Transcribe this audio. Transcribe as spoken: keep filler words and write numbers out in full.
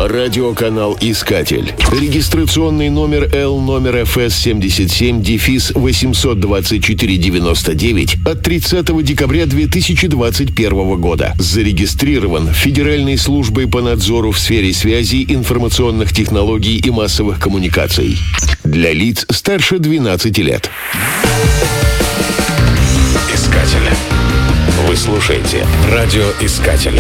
Радиоканал «Искатель». Регистрационный номер Л номер эф эс семьдесят семь дефис восемьсот двадцать четыре девяносто девять от тридцатого декабря две тысячи двадцать первого года. Зарегистрирован Федеральной службой по надзору в сфере связи, информационных технологий и массовых коммуникаций. Для лиц старше двенадцати лет. «Искатель». Вы слушаете «Радиоискатель».